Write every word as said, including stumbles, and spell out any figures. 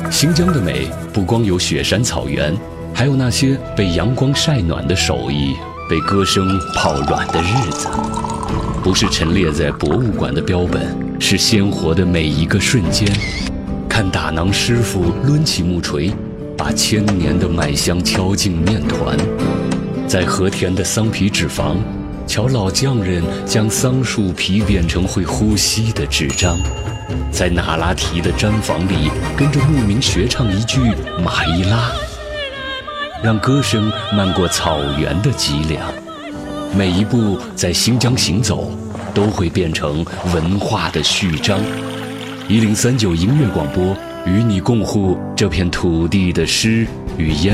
新疆的美不光有雪山草原，还有那些被阳光晒暖的手艺，被歌声泡软的日子。不是陈列在博物馆的标本，是鲜活的每一个瞬间。看打馕师傅抡起木锤，把千年的麦香敲进面团。在和田的桑皮纸坊，瞧老匠人将桑树皮变成会呼吸的纸张。在那拉提的毡房里，跟着牧民学唱一句马伊拉，让歌声漫过草原的脊梁。每一步在新疆行走，都会变成文化的序章。一零三九音乐广播，与你共护这片土地的诗与烟。